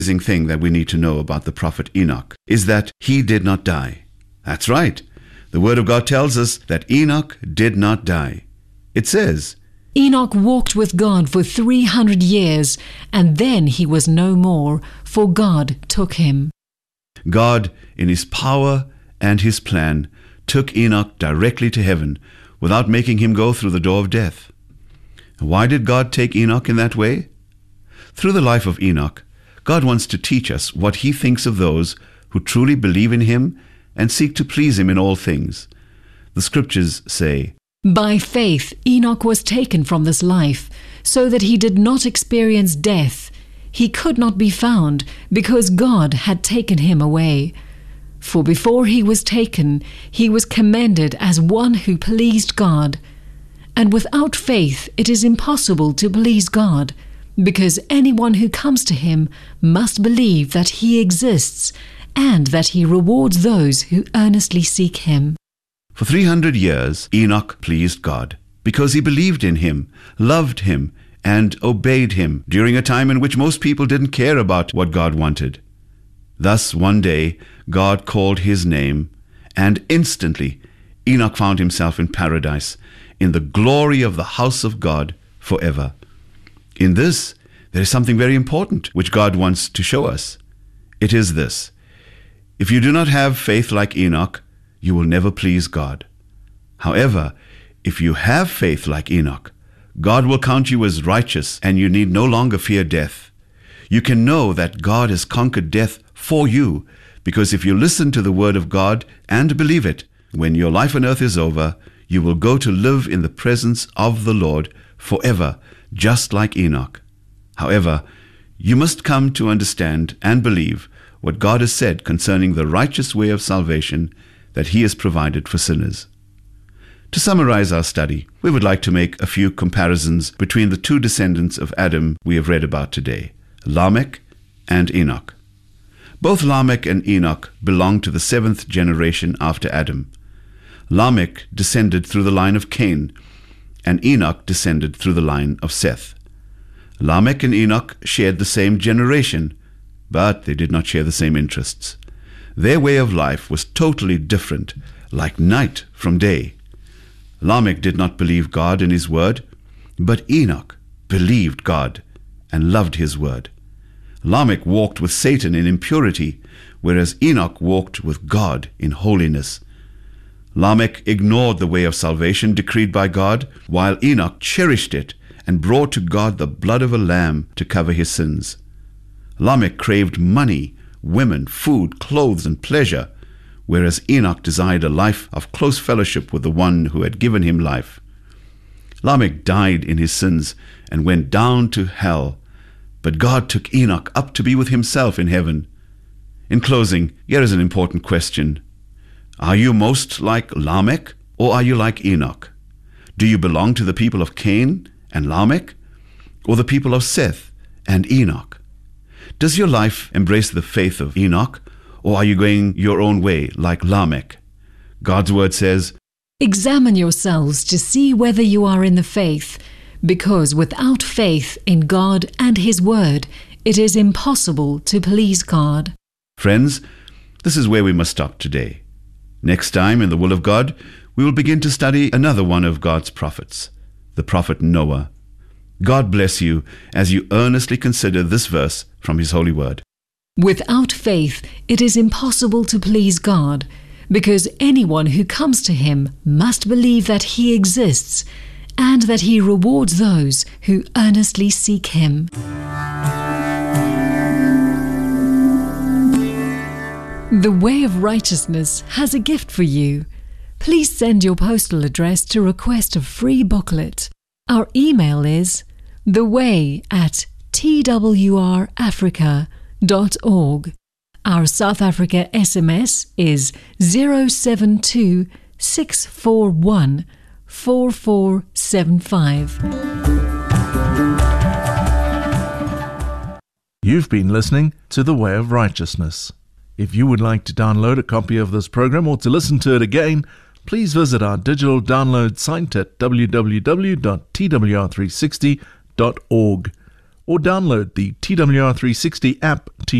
thing that we need to know about the prophet Enoch is that he did not die. That's right. The Word of God tells us that Enoch did not die. It says, Enoch walked with God for 300 years, and then he was no more, for God took him. God, in his power and his plan, took Enoch directly to heaven without making him go through the door of death. Why did God take Enoch in that way? Through the life of Enoch, God wants to teach us what he thinks of those who truly believe in him and seek to please him in all things. The scriptures say, By faith Enoch was taken from this life, so that he did not experience death. He could not be found, because God had taken him away. For before he was taken, he was commended as one who pleased God. And without faith it is impossible to please God, because anyone who comes to him must believe that he exists, and that he rewards those who earnestly seek him. For 300 years, Enoch pleased God because he believed in him, loved him, and obeyed him during a time in which most people didn't care about what God wanted. Thus, one day, God called his name, and instantly Enoch found himself in paradise, in the glory of the house of God forever. In this, there is something very important which God wants to show us. It is this: if you do not have faith like Enoch, you will never please God. However, if you have faith like Enoch, God will count you as righteous, and you need no longer fear death. You can know that God has conquered death for you, because if you listen to the word of God and believe it, when your life on earth is over, you will go to live in the presence of the Lord forever, just like Enoch. However, you must come to understand and believe what God has said concerning the righteous way of salvation that he has provided for sinners. To summarize our study, we would like to make a few comparisons between the two descendants of Adam we have read about today, Lamech and Enoch. Both Lamech and Enoch belong to the 7th generation after Adam. Lamech descended through the line of Cain, and Enoch descended through the line of Seth. Lamech and Enoch shared the same generation, but they did not share the same interests. Their way of life was totally different, like night from day. Lamech did not believe God in his word, but Enoch believed God and loved his word. Lamech walked with Satan in impurity, whereas Enoch walked with God in holiness. Lamech ignored the way of salvation decreed by God, while Enoch cherished it and brought to God the blood of a lamb to cover his sins. Lamech craved money, women, food, clothes, and pleasure, whereas Enoch desired a life of close fellowship with the one who had given him life. Lamech died in his sins and went down to hell, but God took Enoch up to be with himself in heaven. In closing, here is an important question. Are you most like Lamech, or are you like Enoch? Do you belong to the people of Cain and Lamech, or the people of Seth and Enoch? Does your life embrace the faith of Enoch, or are you going your own way like Lamech? God's word says, Examine yourselves to see whether you are in the faith, because without faith in God and his word, it is impossible to please God. Friends, this is where we must stop today. Next time, in the will of God, we will begin to study another one of God's prophets, the prophet Noah. God bless you as you earnestly consider this verse from his holy word. Without faith, it is impossible to please God, because anyone who comes to him must believe that he exists, and that he rewards those who earnestly seek him. The Way of Righteousness has a gift for you. Please send your postal address to request a free booklet. Our email is theway@twrafrica.org. Our South Africa SMS is 072 641 4475. You've been listening to The Way of Righteousness. If you would like to download a copy of this program or to listen to it again, please visit our digital download site at www.twr360.org. or download the TWR360 app to